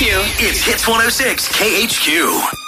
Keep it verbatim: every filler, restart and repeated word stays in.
Q. It's Hits one oh six K H Q.